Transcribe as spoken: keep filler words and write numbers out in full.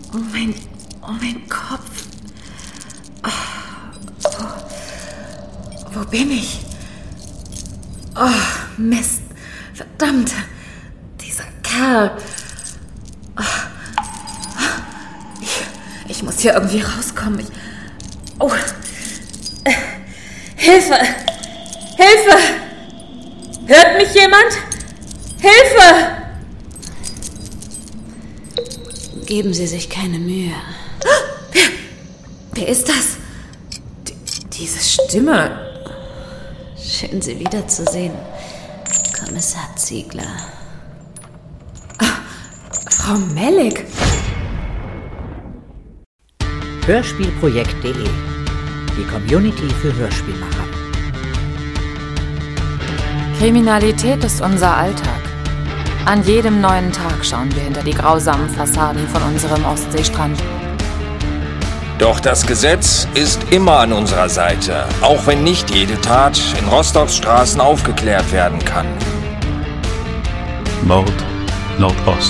Oh mein, oh mein Kopf. Oh, wo, wo bin ich? Oh, Mist. Verdammt. Dieser Kerl. Oh, ich, ich muss hier irgendwie rauskommen. Ich, oh. Äh, Hilfe! Hilfe! Hört mich jemand? Hilfe! Geben Sie sich keine Mühe. Wer, wer ist das? D- diese Stimme. Schön, Sie wiederzusehen, Kommissar Ziegler. Ah, Frau Mellig. Hörspielprojekt punkt de. Die Community für Hörspielmacher. Kriminalität ist unser Alltag. An jedem neuen Tag schauen wir hinter die grausamen Fassaden von unserem Ostseestrand. Doch das Gesetz ist immer an unserer Seite, auch wenn nicht jede Tat in Rostocks Straßen aufgeklärt werden kann. Mord Nordost.